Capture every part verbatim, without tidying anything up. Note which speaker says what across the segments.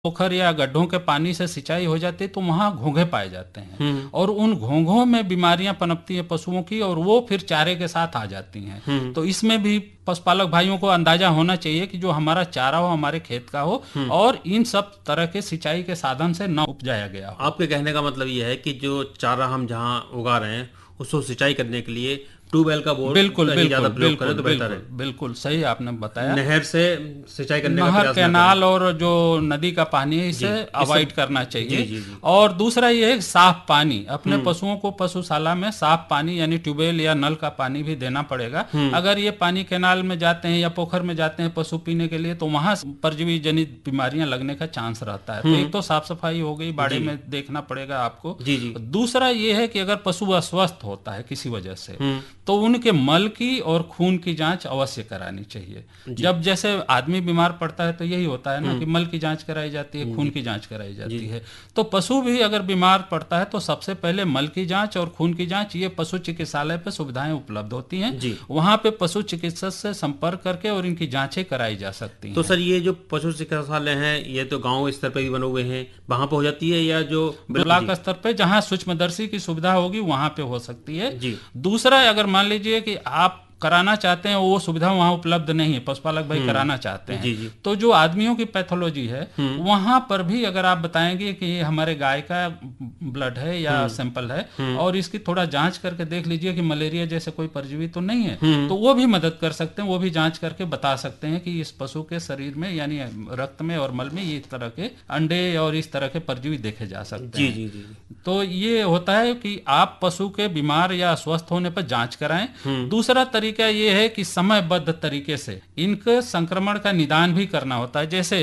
Speaker 1: पोखर या गड्ढों के पानी से सिंचाई हो जाती है तो वहां घोंघे पाए जाते हैं और उन घोंघों में बीमारियां पनपती हैं पशुओं की और वो फिर चारे के साथ आ जाती हैं। तो इसमें भी पशुपालक भाइयों को अंदाजा होना चाहिए कि जो हमारा चारा हो हमारे खेत का हो और इन सब तरह के सिंचाई के साधन से न उपजाया गया हो।
Speaker 2: आपके कहने का मतलब ये है कि जो चारा हम जहाँ उगा रहे हैं उसको सिंचाई करने के लिए ट्यूबवेल का बोर
Speaker 1: बिल्कुल
Speaker 2: कहीं
Speaker 1: बिल्कुल
Speaker 2: ज्यादा प्रयोग करें तो बेहतर है।
Speaker 1: बिल्कुल बिल्कुल सही आपने बताया।
Speaker 2: नहर से सिंचाई करने का
Speaker 1: नहर
Speaker 2: प्रयास ना
Speaker 1: कैनाल और जो नदी का पानी है इसे अवॉइड करना
Speaker 2: जी,
Speaker 1: चाहिए।
Speaker 2: जी, जी।
Speaker 1: और दूसरा ये है कि साफ पानी अपने पशुओं को पशुशाला में साफ पानी यानी ट्यूबवेल या नल का पानी भी देना पड़ेगा। अगर ये पानी कैनाल में जाते हैं या पोखर में जाते हैं पशु पीने के लिए तो वहां परजीवी जनित बीमारियां लगने का चांस रहता है। तो एक तो साफ सफाई हो गई, बाड़े में देखना पड़ेगा आपको।
Speaker 2: जी, जी।
Speaker 1: दूसरा ये है कि अगर पशु अस्वस्थ होता है किसी वजह से तो उनके मल की और खून की जांच अवश्य करानी चाहिए। जब जैसे आदमी बीमार पड़ता है तो यही होता है ना कि मल की जांच कराई जाती है, खून की जांच कराई जाती है। तो पशु भी अगर बीमार पड़ता है तो सबसे पहले मल की जांच और खून की जांच ये पशु चिकित्सालय पे सुविधाएं उपलब्ध होती हैं। वहां पे पशु चिकित्सक से संपर्क करके और इनकी जांचें कराई जा सकती हैं।
Speaker 2: तो सर ये जो पशु चिकित्सालय हैं ये तो गांव स्तर पर भी बने हुए हैं, वहां पे हो जाती है या जो
Speaker 1: ब्लॉक स्तर पे जहां सूक्ष्मदर्शी की सुविधा होगी वहां पे हो सकती है।
Speaker 2: जी।
Speaker 1: दूसरा अगर मान लीजिए कि आप कराना चाहते हैं वो सुविधा वहां उपलब्ध नहीं है, पशुपालक भाई कराना चाहते हैं
Speaker 2: जी, जी।
Speaker 1: तो जो आदमियों की पैथोलॉजी है वहां पर भी अगर आप बताएंगे कि ये हमारे गाय का ब्लड है या सैंपल है और इसकी थोड़ा जांच करके देख लीजिए कि मलेरिया जैसे कोई परजीवी तो नहीं है तो वो भी मदद कर सकते हैं। वो भी जांच करके बता सकते हैं कि इस पशु के शरीर में यानी रक्त में और मल में ये इस तरह के अंडे और इस तरह के परजीवी देखे जा सकते हैं।
Speaker 2: जी, जी, जी।
Speaker 1: तो ये होता है कि आप पशु के बीमार या अस्वस्थ होने पर जांच कराएं। दूसरा तरीका ये है कि समयबद्ध तरीके से इनके संक्रमण का निदान भी करना होता है। जैसे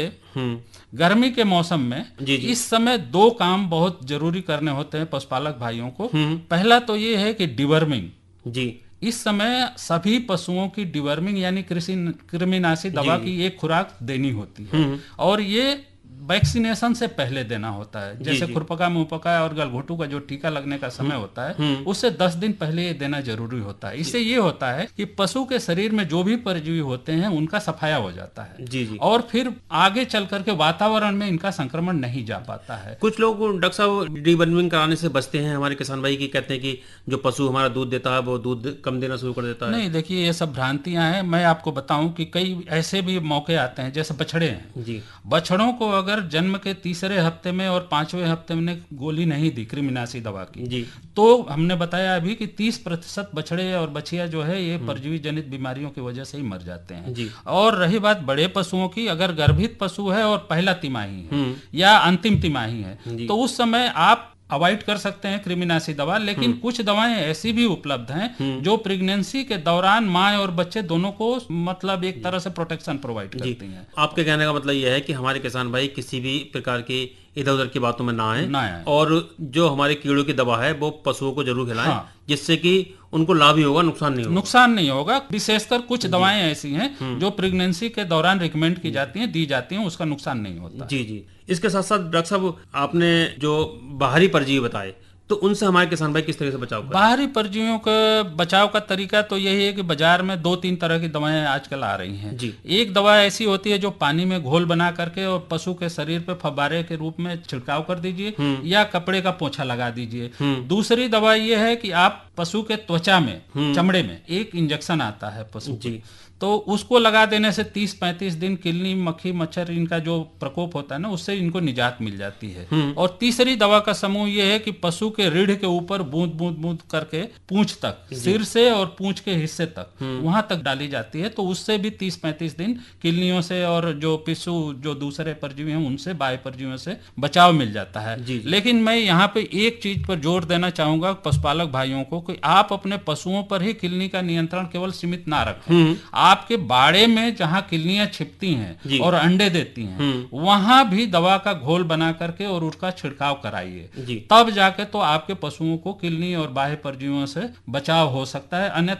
Speaker 1: गर्मी के मौसम में
Speaker 2: जी, जी।
Speaker 1: इस समय दो काम बहुत जरूरी करने होते हैं पशुपालक भाइयों को। पहला तो ये है कि डिवर्मिंग।
Speaker 2: जी।
Speaker 1: इस समय सभी पशुओं की डिवर्मिंग यानी कृमिनाशी दवा की एक खुराक देनी होती है और ये वैक्सीनेशन से पहले देना होता है। जैसे खुरपका मुंहपका और गलघोटू का जो टीका लगने का समय होता है उससे दस दिन पहले ये देना जरूरी होता है। इससे ये होता है कि पशु के शरीर में जो भी परजीवी होते हैं उनका सफाया हो जाता है।
Speaker 2: जी, जी।
Speaker 1: और फिर आगे चल करके वातावरण में इनका संक्रमण नहीं जा पाता है।
Speaker 2: कुछ लोग डॉक्टर साहब डिवर्मिंग कराने से बचते हैं, हमारे किसान भाई की कहते हैं कि जो पशु हमारा दूध देता है वो दूध कम देना शुरू कर देता है।
Speaker 1: नहीं, देखिए ये सब भ्रांतियां हैं। मैं आपको बताऊं कि कई ऐसे भी मौके आते हैं जैसे बछड़े हैं।
Speaker 2: जी।
Speaker 1: बछड़ों को अगर जन्म के तीसरे हफ्ते में और पांचवें हफ्ते में गोली नहीं दी कृमिनाशी दवा की
Speaker 2: जी।
Speaker 1: तो हमने बताया अभी कि तीस प्रतिशत बछड़े और बछिया जो है ये परजीवी जनित बीमारियों की वजह से ही मर जाते हैं।
Speaker 2: जी।
Speaker 1: और रही बात बड़े पशुओं की, अगर गर्भित पशु है और पहला तिमाही है या अंतिम तिमाही है तो उस समय आप अवॉइड कर सकते हैं कृमिनाशी दवा। लेकिन कुछ दवाएं ऐसी भी उपलब्ध हैं जो प्रेगनेंसी के दौरान माँ और बच्चे दोनों को मतलब एक तरह से प्रोटेक्शन प्रोवाइड करती हैं।
Speaker 2: आपके कहने का मतलब यह है कि हमारे किसान भाई किसी भी प्रकार की इधर उधर की बातों में ना आए
Speaker 1: ना आए
Speaker 2: और जो हमारे कीड़ों की दवा है वो पशुओं को जरूर खिलाएं।
Speaker 1: हाँ।
Speaker 2: जिससे कि उनको लाभ ही होगा, नुकसान नहीं होगा।
Speaker 1: नुकसान नहीं होगा। विशेषकर कुछ दवाएं ऐसी हैं जो प्रेगनेंसी के दौरान रिकमेंड की जाती हैं, दी जाती हैं, उसका नुकसान नहीं होता।
Speaker 2: जी, जी। इसके साथ साथ डॉक्टर साहब आपने जो बाहरी परजीवी बताए तो उनसे हमारे किसान भाई किस तरह से बचाव करें?
Speaker 1: बाहरी परजीवियों का बचाव का तरीका तो यही है कि बाजार में दो तीन तरह की दवाएं आजकल आ रही हैं।
Speaker 2: जी।
Speaker 1: एक दवा ऐसी होती है जो पानी में घोल बना करके और पशु के शरीर पे फव्वारे के रूप में छिड़काव कर दीजिए या कपड़े का पोछा लगा दीजिए। दूसरी दवा ये है कि आप पशु के त्वचा में, चमड़े में एक इंजेक्शन आता है पशु
Speaker 2: जी।
Speaker 1: तो उसको लगा देने से तीस पैंतीस दिन किलनी मक्खी मच्छर इनका जो प्रकोप होता है ना उससे इनको निजात मिल जाती है। और तीसरी दवा का समूह ये है कि पशु के रीढ़ के ऊपर बूंद बूंद बूंद करके पूंछ तक, सिर से और पूंछ के हिस्से तक वहां तक डाली जाती है। तो उससे भी तीस पैंतीस दिन किलनियों से और जो पिस्सू जो दूसरे परजीवी हैं उनसे, बाह्य परजीवियों से बचाव मिल जाता है। लेकिन मैं यहाँ पे एक चीज पर जोर देना चाहूंगा पशुपालक भाइयों को कि आप अपने पशुओं पर ही किलनी का नियंत्रण केवल सीमित ना रखें। आपके बाड़े में जहां किलनियां छिपती हैं और अंडे देती हैं वहां भी दवा का घोल बना करके और उसका छिड़काव कराइए। तब जाके तो आपके पशुओं को किलनी और बाह्य परजीवियों से बचाव हो सकता है। अन्यथा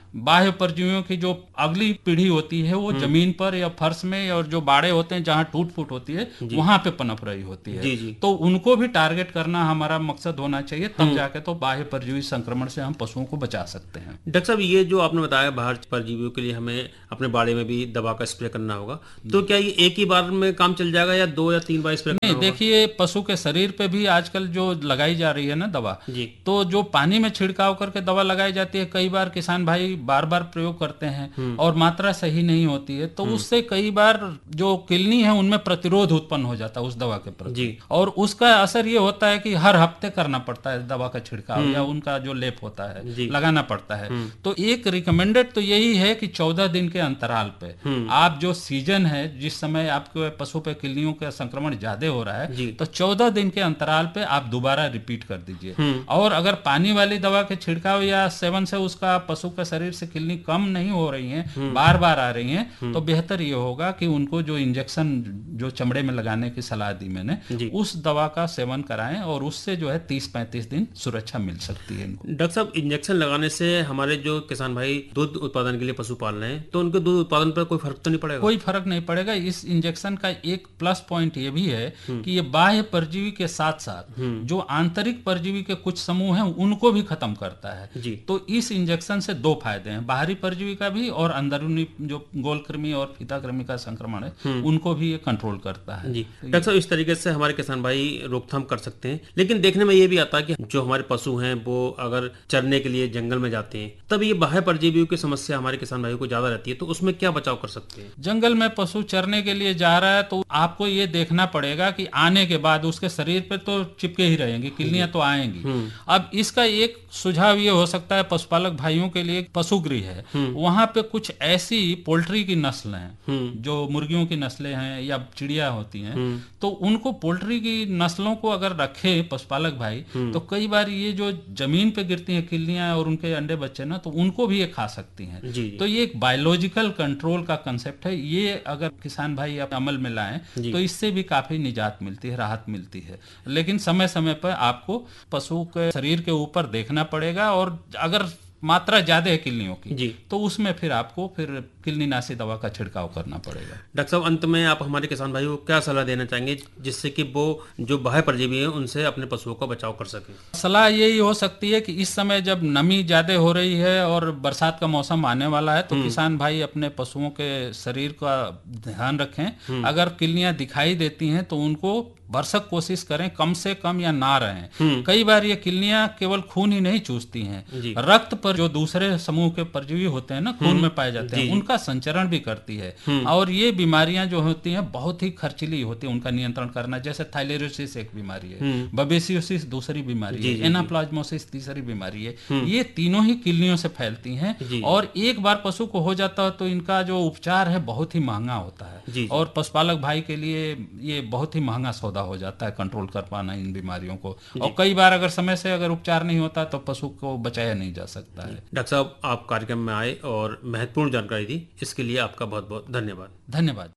Speaker 1: बाह्य परजीवियों की जो अगली पीढ़ी होती है वो जमीन पर या फर्श में और जो बाड़े होते हैं जहां टूट फूट होती है वहां पे पनप रही होती है।
Speaker 2: जी जी।
Speaker 1: तो उनको भी टारगेट करना हमारा मकसद होना चाहिए, तब जाके तो बाह्य परजीवी संक्रमण से हम पशुओं को बचा सकते हैं।
Speaker 2: डॉक्टर साहब, ये जो आपने बताया बाहर परजीवियों के लिए हमें अपने बाड़े में भी दवा का स्प्रे करना होगा, तो क्या ये एक ही बार में काम चल जाएगा या दो या तीन बार स्प्रे करना
Speaker 1: नहीं,
Speaker 2: होगा?
Speaker 1: देखिए पशु के शरीर पे भी आजकल जो लगाई जा रही है ना दवा,
Speaker 2: जी।
Speaker 1: तो जो पानी में छिड़काव करके दवा लगाई जाती है, कई बार किसान भाई बार बार प्रयोग करते हैं और मात्रा सही नहीं होती है, तो उससे कई बार जो किलनी है उनमें प्रतिरोध उत्पन्न हो जाता है उस दवा के प्रति, और उसका असर ये होता है कि हर हफ्ते करना पड़ता है दवा का छिड़काव या उनका जो लेप होता है लगाना पड़ता है। तो एक रिकमेंडेड तो यही है कि चौदह दिन के अंतराल पे आप जो सीजन है, जिस समय आपके पशु पे किलनियों का संक्रमण ज्यादा हो रहा है, तो चौदह दिन के अंतराल पे आप दोबारा रिपीट कर दीजिए। और अगर पानी वाली दवा के छिड़काव या सेवन से उसका पशु के शरीर से किलनी कम नहीं हो रही है, बार बार आ रही हैं, तो बेहतर ये होगा कि उनको जो इंजेक्शन जो चमड़े में लगाने की सलाह दी मैंने, उस दवा का सेवन कराएं और उससे जो है तीस पैंतीस दिन सुरक्षा मिल सकती है इनको।
Speaker 2: डॉक्टर साहब, इंजेक्शन लगाने से हमारे जो किसान भाई दूध उत्पादन के लिए पशु पाल रहे हैं, तो उनके दूध उत्पादन पर कोई फर्क तो नहीं पड़ेगा?
Speaker 1: कोई फर्क नहीं पड़ेगा। इस इंजेक्शन का एक प्लस पॉइंट ये भी है कि ये बाह्य परजीवी के साथ साथ जो आंतरिक परजीवी के कुछ समूह हैं उनको भी खत्म करता है जी। तो इस इंजेक्शन से दो फायदे हैं, बाहरी परजीवी का भी और अंदरूनी जो गोलकृमि और फीताकृमि का संक्रमण है उनको भी ये कंट्रोल करता है
Speaker 2: जी। डॉक्टर साहब, इस तरीके से हमारे किसान भाई रोकथाम कर सकते हैं, लेकिन देखने में ये भी आता है कि जो हमारे पशु हैं वो अगर चरने के लिए जंगल में जाते हैं, तब ये बाह्य परजीवियों की समस्या हमारे किसान भाइयों को ज्यादा रहती है, तो उसमें क्या बचाव कर सकते हैं?
Speaker 1: जंगल में पशु चरने के लिए जा रहा है तो आपको ये देखना पड़ेगा कि आने के बाद उसके शरीर पे तो चिपके ही रहेंगे, किलनियां तो आएंगी। अब इसका एक सुझाव ये हो सकता है पशुपालक भाइयों के लिए, पशुगृह है, वहां पे कुछ ऐसी पोल्ट्री की नस्लें हैं जो मुर्गियों की नस्लें हैं या चिड़िया होती हैं, तो उनको पोल्ट्री की नस्लों को अगर रखे पशुपालक भाई, तो कई बार ये जो जमीन पे गिरती हैं किलनियां और उनके अंडे बच्चे ना, तो उनको भी ये खा सकती हैं। तो ये एक बायोलॉजिकल कंट्रोल का कंसेप्ट है, ये अगर किसान भाई अमल में लाएं तो इससे भी काफी निजात मिलती है, राहत मिलती है। लेकिन समय समय पर आपको पशु के शरीर के ऊपर देखना पड़ेगा, और अगर मात्रा ज्यादा है किलनियों की जी, तो उसमें फिर आपको फिर किलनीनाशी दवा का छिड़काव करना पड़ेगा।
Speaker 2: डॉक्टर साहब, अंत में आप हमारे किसान भाइयों को क्या सलाह देना चाहेंगे जिससे कि वो जो बाह्य परजीवी हैं उनसे अपने पशुओं का बचाव कर सकें?
Speaker 1: सलाह यही हो सकती है कि इस समय जब नमी ज्यादा हो रही है और बरसात का मौसम आने वाला है, तो किसान भाई अपने पशुओं के शरीर का ध्यान रखें। अगर किलनियां दिखाई देती हैं तो उनको भरसक कोशिश करें कम से कम या ना रहें। कई बार ये किलनियां केवल खून ही नहीं चूसती हैं, रक्त पर जो दूसरे समूह के परजीवी होते हैं ना, खून में पाए जाते हैं, उनका संचरण भी करती है। और ये बीमारियां जो होती हैं बहुत ही खर्चीली होती है उनका नियंत्रण करना। जैसे थाइलेरियोसिस एक बीमारी है, बबेसियोसिस दूसरी बीमारी है, एनाप्लाज्मोसिस तीसरी बीमारी है। ये तीनों ही किलनियों से फैलती हैं, और एक बार पशु को हो जाता है तो इनका जो उपचार है बहुत ही महंगा होता है, और पशुपालक भाई के लिए ये बहुत ही महंगा सौदा हो जाता है कंट्रोल कर पाना इन बीमारियों को। और कई बार अगर समय से अगर उपचार नहीं होता तो पशु को बचाया नहीं जा सकता है।
Speaker 2: डॉक्टर साहब, आप कार्यक्रम में आए और महत्वपूर्ण जानकारी दी, इसके लिए आपका बहुत बहुत धन्यवाद।
Speaker 1: धन्यवाद।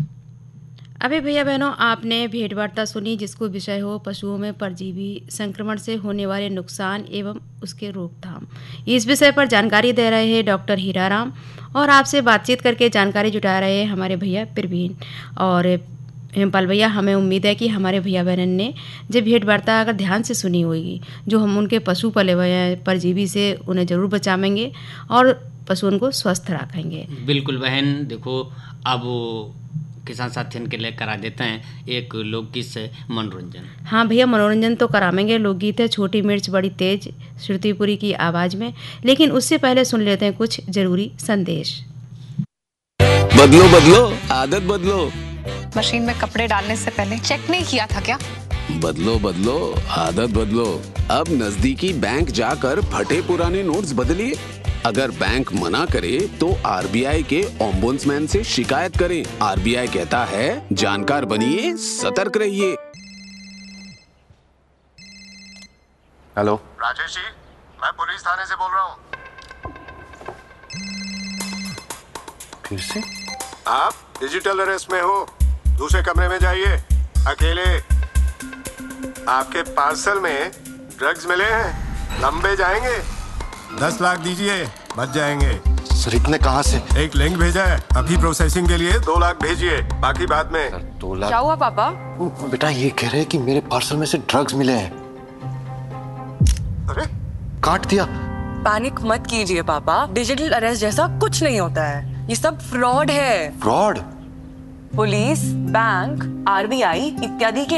Speaker 3: अभी भैया बहनों, आपने भेंट वार्ता सुनी जिसको विषय हो पशुओं में परजीवी संक्रमण से होने वाले नुकसान एवं उसके रोकथाम। इस विषय पर जानकारी दे रहे हैं डॉक्टर हीराराम, और आपसे बातचीत करके जानकारी जुटा रहे हैं हमारे भैया प्रवीण और हेमपाल भैया। हमें उम्मीद है कि हमारे भैया बहन ने जब भेंट वार्ता अगर ध्यान से सुनी होगी, जो हम उनके पशु पले हुए हैं परजीवी से, उन्हें ज़रूर बचाएंगे और पशुओं को स्वस्थ रखेंगे।
Speaker 4: बिल्कुल बहन, देखो अब किसान साथियों के लिए करा देते हैं एक लोकगीत से मनोरंजन।
Speaker 3: हाँ भैया, मनोरंजन तो कराएंगे। लोकगीत है छोटी मिर्च बड़ी तेज, श्रुतिपुरी की आवाज़ में, लेकिन उससे पहले सुन लेते हैं कुछ जरूरी संदेश।
Speaker 5: बदलो बदलो आदत बदलो।
Speaker 6: मशीन में कपड़े डालने से पहले चेक नहीं किया था क्या?
Speaker 5: बदलो बदलो आदत बदलो। अब नजदीकी बैंक जाकर फटे पुराने नोट्स बदलिए। अगर बैंक मना करे तो आरबीआई के ओम्बुड्समैन से शिकायत करें। आरबीआई कहता है जानकार बनिए, सतर्क रहिए।
Speaker 7: हेलो राजेश जी, मैं पुलिस थाने से बोल रहा हूँ। फिर से आप डिजिटल अरेस्ट में हो, दूसरे कमरे में जाइए अकेले। आपके पार्सल में ड्रग्स मिले हैं, लंबे जाएंगे। दस लाख दीजिए बच जाएंगे।
Speaker 8: सर इतने कहाँ से?
Speaker 7: एक लिंक भेजा है, अभी प्रोसेसिंग के लिए दो लाख भेजिए, बाकी बाद में।
Speaker 8: दो लाख?
Speaker 6: क्या हुआ पापा?
Speaker 8: बेटा ये कह रहे हैं कि मेरे पार्सल में से ड्रग्स मिले हैं।
Speaker 7: अरे
Speaker 8: काट दिया।
Speaker 6: पैनिक मत कीजिए पापा, डिजिटल अरेस्ट जैसा कुछ नहीं होता है, ये सब फ्रॉड है।
Speaker 8: फ्रॉड?
Speaker 6: पुलिस, बैंक, आरबीआई इत्यादि के